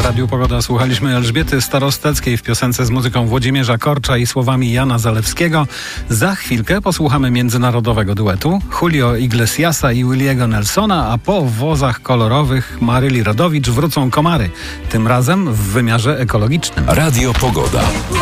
Radiu Pogoda słuchaliśmy Elżbiety Starosteckiej w piosence z muzyką Włodzimierza Korcza i słowami Jana Zalewskiego. Za chwilkę posłuchamy międzynarodowego duetu Julio Iglesiasa i Williego Nelsona, a po wozach kolorowych Maryli Rodowicz wrócą komary. Tym razem w wymiarze ekologicznym. Radio Pogoda.